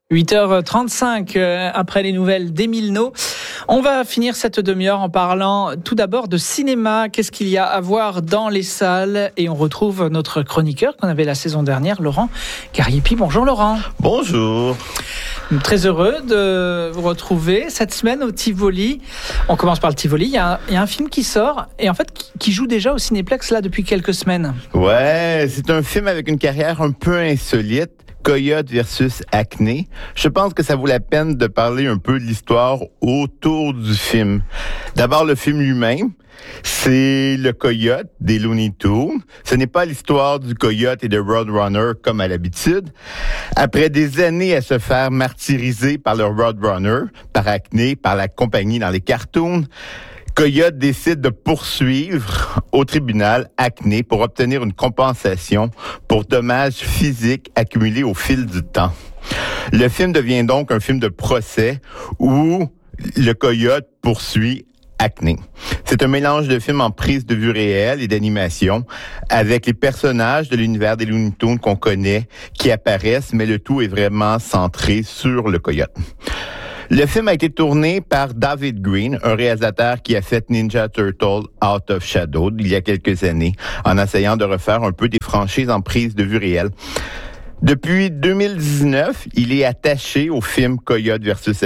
8h35 après les nouvelles d'Émile No. On va finir cette demi-heure en parlant tout d'abord de cinéma. Qu'est-ce qu'il y a à voir dans les salles? Et on retrouve notre chroniqueur qu'on avait la saison dernière, Laurent Gariepi. Bonjour Laurent. Bonjour. Très heureux de vous retrouver cette semaine au Tivoli. On commence par le Tivoli. Il y a un film qui sort et en fait qui joue déjà au Cinéplex là depuis quelques semaines. Ouais, c'est un film avec une carrière un peu insolite. Coyote versus Acné. Je pense que ça vaut la peine de parler un peu de l'histoire autour du film. D'abord, le film lui-même, c'est le coyote des Looney Tunes. Ce n'est pas l'histoire du coyote et de Roadrunner comme à l'habitude. Après des années à se faire martyriser par le Roadrunner, par Acné, par la compagnie dans les cartoons, Coyote décide de poursuivre au tribunal Acné pour obtenir une compensation pour dommages physiques accumulés au fil du temps. Le film devient donc un film de procès où le coyote poursuit Acné. C'est un mélange de films en prise de vue réelle et d'animation avec les personnages de l'univers des Looney Tunes qu'on connaît qui apparaissent, mais le tout est vraiment centré sur le coyote. Le film a été tourné par David Green, un réalisateur qui a fait Ninja Turtle Out of Shadow il y a quelques années, en essayant de refaire un peu des franchises en prise de vue réelle. Depuis 2019, il est attaché au film Coyote versus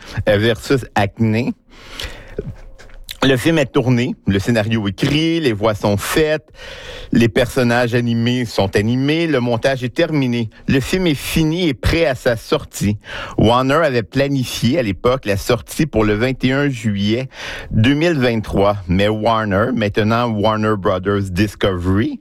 Acné. Le film est tourné, le scénario écrit, les voix sont faites, les personnages animés sont animés, le montage est terminé. Le film est fini et prêt à sa sortie. Warner avait planifié à l'époque la sortie pour le 21 juillet 2023, mais Warner, maintenant Warner Brothers Discovery,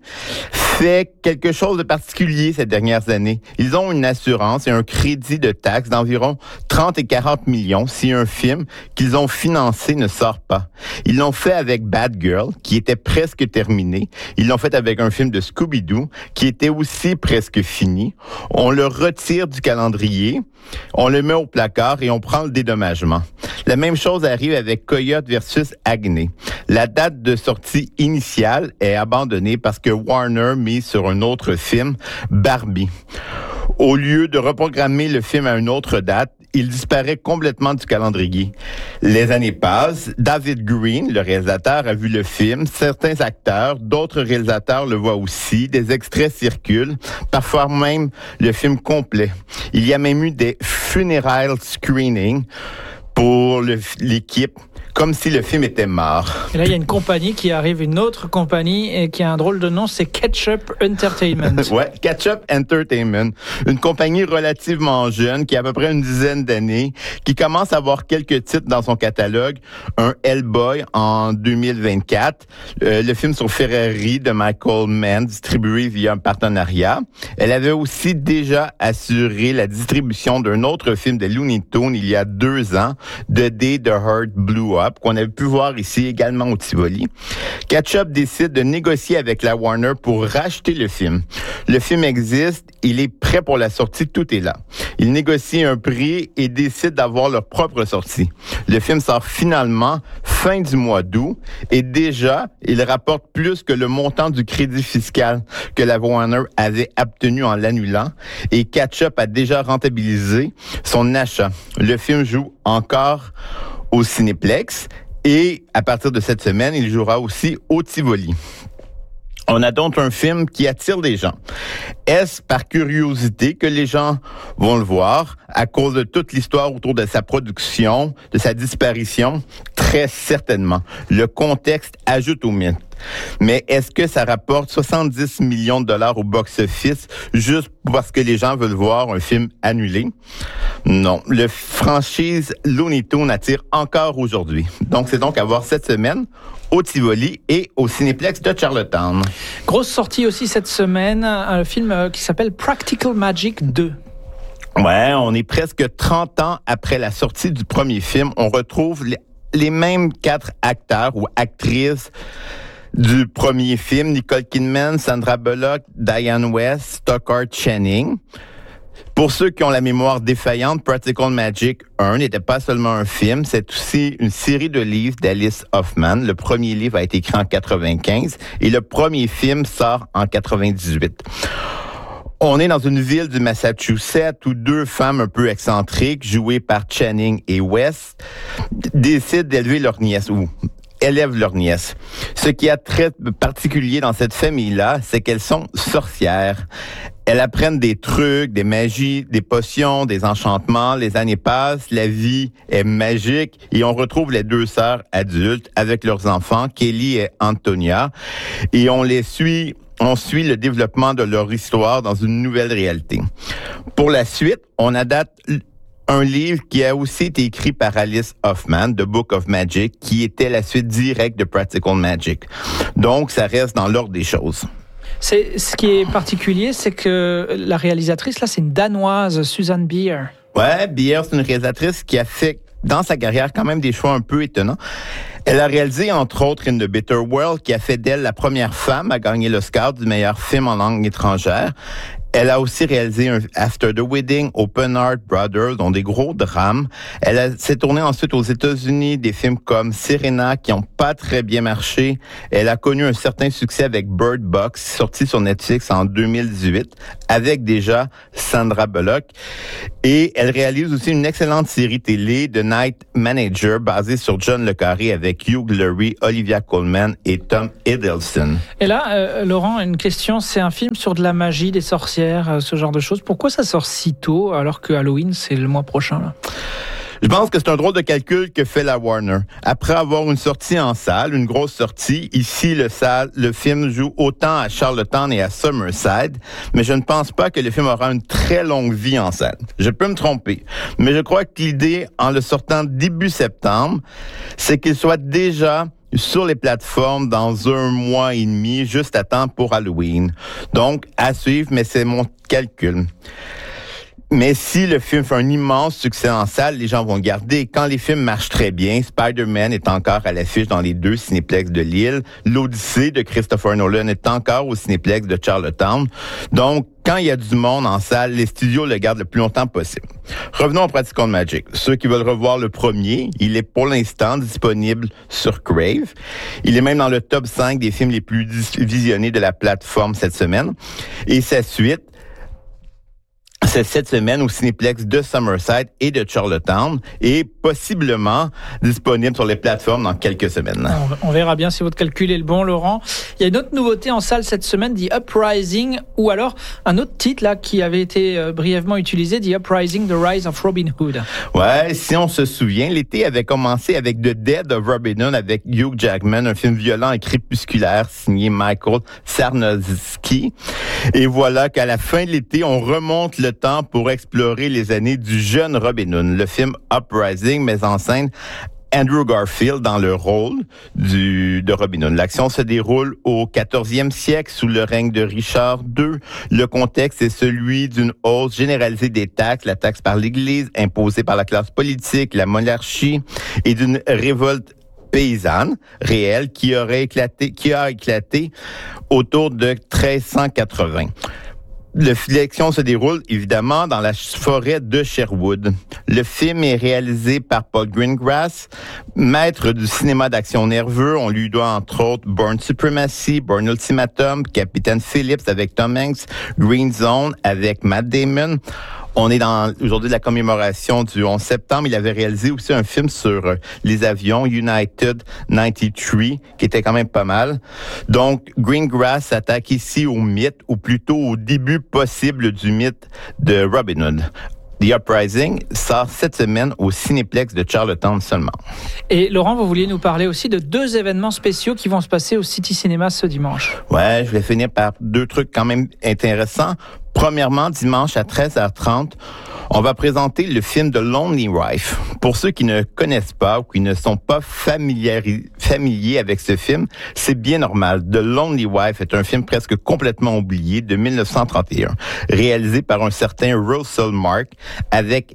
fait quelque chose de particulier ces dernières années. Ils ont une assurance et un crédit de taxes d'environ 30 et 40 millions si un film qu'ils ont financé ne sort pas. Ils l'ont fait avec Bad Girl, qui était presque terminé. Ils l'ont fait avec un film de Scooby-Doo, qui était aussi presque fini. On le retire du calendrier, on le met au placard et on prend le dédommagement. La même chose arrive avec Coyote versus Acné. La date de sortie initiale est abandonnée parce que Warner mise sur un autre film, Barbie. Au lieu de reprogrammer le film à une autre date, il disparaît complètement du calendrier. Les années passent. David Green, le réalisateur, a vu le film. Certains acteurs, d'autres réalisateurs le voient aussi. Des extraits circulent. Parfois même le film complet. Il y a même eu des funeral screenings pour l'équipe, comme si le film était mort. Et là, il y a une compagnie qui arrive, une autre compagnie, et qui a un drôle de nom, c'est Ketchup Entertainment. Ouais, Ketchup Entertainment. Une compagnie relativement jeune, qui a à peu près une dizaine d'années, qui commence à avoir quelques titres dans son catalogue. Un Hellboy en 2024, le film sur Ferrari de Michael Mann, distribué via un partenariat. Elle avait aussi déjà assuré la distribution d'un autre film de Looney Tunes il y a 2 ans, The Day the Heart Blew Up, qu'on avait pu voir ici également au Tivoli. Ketchup décide de négocier avec la Warner pour racheter le film. Le film existe, il est prêt pour la sortie, tout est là. Ils négocient un prix et décident d'avoir leur propre sortie. Le film sort finalement fin du mois d'août et déjà, il rapporte plus que le montant du crédit fiscal que la Warner avait obtenu en l'annulant et Ketchup a déjà rentabilisé son achat. Le film joue encore au Cinéplex et à partir de cette semaine, il jouera aussi au Tivoli. On a donc un film qui attire les gens. Est-ce par curiosité que les gens vont le voir à cause de toute l'histoire autour de sa production, de sa disparition? Très certainement. Le contexte ajoute au mythe. Mais est-ce que ça rapporte 70 millions de dollars au box-office juste parce que les gens veulent voir un film annulé? Non. Le franchise Looney Tunes attire encore aujourd'hui. Donc, c'est donc à voir cette semaine au Tivoli et au Cinéplex de Charlottetown. Grosse sortie aussi cette semaine, un film qui s'appelle Practical Magic 2. Ouais, on est presque 30 ans après la sortie du premier film. On retrouve les mêmes 4 acteurs ou actrices du premier film, Nicole Kidman, Sandra Bullock, Diane West, Stockard Channing. Pour ceux qui ont la mémoire défaillante, Practical Magic 1 n'était pas seulement un film, c'est aussi une série de livres d'Alice Hoffman. Le premier livre a été écrit en 95 et le premier film sort en 98. On est dans une ville du Massachusetts où deux femmes un peu excentriques, jouées par Channing et West, décident d'élever leur nièce ou élèvent leur nièce. Ce qui est très particulier dans cette famille-là, c'est qu'elles sont sorcières. Elles apprennent des trucs, des magies, des potions, des enchantements. Les années passent, la vie est magique et on retrouve les deux sœurs adultes avec leurs enfants, Kelly et Antonia, et on suit le développement de leur histoire dans une nouvelle réalité. Pour la suite, on adapte un livre qui a aussi été écrit par Alice Hoffman, The Book of Magic, qui était la suite directe de Practical Magic. Donc, ça reste dans l'ordre des choses. Ce qui est particulier, c'est que la réalisatrice, là, c'est une Danoise, Susanne Bier. Ouais, Bier, c'est une réalisatrice qui a fait, dans sa carrière, quand même des choix un peu étonnants. Elle a réalisé, entre autres, In the Bitter World, qui a fait d'elle la première femme à gagner l'Oscar du meilleur film en langue étrangère. Elle a aussi réalisé un After the Wedding, Open Heart Brothers, dont des gros drames. Elle s'est tournée ensuite aux États-Unis, des films comme Serena, qui n'ont pas très bien marché. Elle a connu un certain succès avec Bird Box, sorti sur Netflix en 2018, avec déjà Sandra Bullock. Et elle réalise aussi une excellente série télé, The Night Manager, basée sur John le Carré, avec Hugh Laurie, Olivia Colman et Tom Hiddleston. Et là, Laurent, une question, c'est un film sur de la magie, des sorcières, ce genre de choses. Pourquoi ça sort si tôt alors que Halloween, c'est le mois prochain là? Je pense que c'est un drôle de calcul que fait la Warner. Après avoir une sortie en salle, une grosse sortie, ici, le film joue autant à Charlottetown et à Summerside, mais je ne pense pas que le film aura une très longue vie en salle. Je peux me tromper, mais je crois que l'idée, en le sortant début septembre, c'est qu'il soit déjà sur les plateformes dans 1 mois et demi, juste à temps pour Halloween. Donc, à suivre, mais c'est mon calcul. Mais si le film fait un immense succès en salle, les gens vont le garder. Quand les films marchent très bien, Spider-Man est encore à l'affiche dans les 2 cinéplex de Lille. L'Odyssée de Christopher Nolan est encore au cinéplex de Charlottetown. Donc, quand il y a du monde en salle, les studios le gardent le plus longtemps possible. Revenons au Practical Magic. Ceux qui veulent revoir le premier, il est pour l'instant disponible sur Crave. Il est même dans le top 5 des films les plus visionnés de la plateforme cette semaine. Et sa suite, c'est cette semaine au Cinéplex de Summerside et de Charlottetown et possiblement disponible sur les plateformes dans quelques semaines. On verra bien si votre calcul est le bon, Laurent. Il y a une autre nouveauté en salle cette semaine, The Uprising, ou alors un autre titre là qui avait été brièvement utilisé, The Uprising, The Rise of Robin Hood. Ouais, si on se souvient, l'été avait commencé avec The Dead of Robin Hood avec Hugh Jackman, un film violent et crépusculaire signé Michael Sarnowski. Et voilà qu'à la fin de l'été, on remonte le temps pour explorer les années du jeune Robin Hood. Le film Uprising met en scène Andrew Garfield dans le rôle de Robin Hood. L'action se déroule au 14e siècle sous le règne de Richard II. Le contexte est celui d'une hausse généralisée des taxes, la taxe par l'Église, imposée par la classe politique, la monarchie, et d'une révolte paysanne réelle qui a éclaté autour de 1380. L'action se déroule évidemment dans la forêt de Sherwood. Le film est réalisé par Paul Greengrass, maître du cinéma d'action nerveux. On lui doit entre autres Bourne Supremacy, Bourne Ultimatum, Captain Phillips avec Tom Hanks, Green Zone avec Matt Damon. On est dans aujourd'hui la commémoration du 11 septembre. Il avait réalisé aussi un film sur les avions, United 93, qui était quand même pas mal. Donc, Greengrass s'attaque ici au mythe, ou plutôt au début possible du mythe de Robin Hood. The Uprising sort cette semaine au Cinéplex de Charlottetown seulement. Et Laurent, vous vouliez nous parler aussi de 2 événements spéciaux qui vont se passer au City Cinéma ce dimanche. Ouais, je vais finir par 2 trucs quand même intéressants. Premièrement, dimanche à 13h30, on va présenter le film The Lonely Wife. Pour ceux qui ne connaissent pas ou qui ne sont pas familiers avec ce film, c'est bien normal. The Lonely Wife est un film presque complètement oublié de 1931, réalisé par un certain Russell Mark avec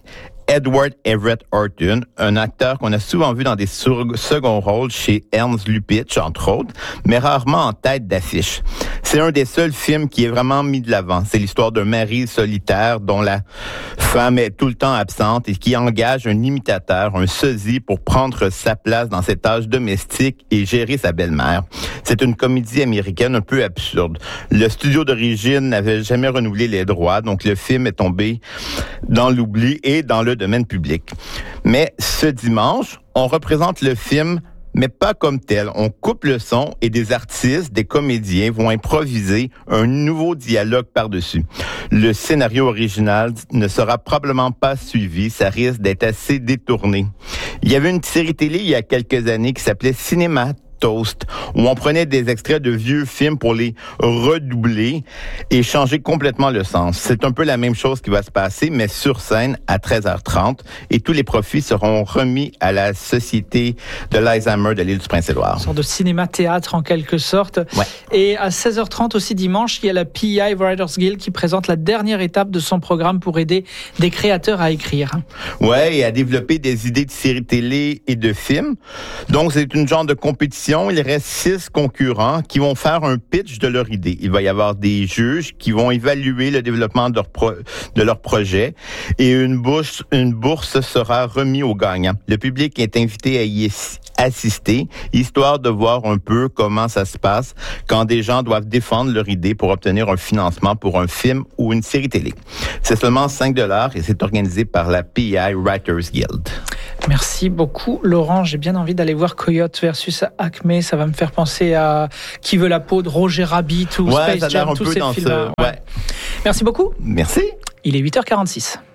Edward Everett Horton, un acteur qu'on a souvent vu dans des seconds rôles chez Ernst Lubitsch, entre autres, mais rarement en tête d'affiche. C'est un des seuls films qui est vraiment mis de l'avant. C'est l'histoire d'un mari solitaire dont la femme est tout le temps absente et qui engage un imitateur, un sosie, pour prendre sa place dans ses tâches domestiques et gérer sa belle-mère. C'est une comédie américaine un peu absurde. Le studio d'origine n'avait jamais renouvelé les droits, donc le film est tombé dans l'oubli et dans le domaine public. Mais ce dimanche, on représente le film, mais pas comme tel. On coupe le son et des artistes, des comédiens vont improviser un nouveau dialogue par-dessus. Le scénario original ne sera probablement pas suivi, ça risque d'être assez détourné. Il y avait une série télé il y a quelques années qui s'appelait Cinéma Toast, où on prenait des extraits de vieux films pour les redoubler et changer complètement le sens. C'est un peu la même chose qui va se passer, mais sur scène à 13h30, et tous les profits seront remis à la Société de l'Alzheimer de l'île du Prince-Édouard. Une sorte de cinéma-théâtre en quelque sorte. Ouais. Et à 16h30 aussi dimanche, il y a la PEI Writers Guild qui présente la dernière étape de son programme pour aider des créateurs à écrire. Ouais, et à développer des idées de séries télé et de films. Donc, c'est une genre de compétition. Il reste 6 concurrents qui vont faire un pitch de leur idée. Il va y avoir des juges qui vont évaluer le développement de leur projet et une bourse sera remise aux gagnants. Le public est invité à y assister, histoire de voir un peu comment ça se passe quand des gens doivent défendre leur idée pour obtenir un financement pour un film ou une série télé. C'est seulement 5$ et c'est organisé par la PEI Writers Guild. Merci beaucoup, Laurent. J'ai bien envie d'aller voir Coyote versus Acme. Ça va me faire penser à Qui veut la peau de Roger Rabbit ou Space Jam, tous ces films. Ouais. Merci beaucoup. Merci. Il est 8h46.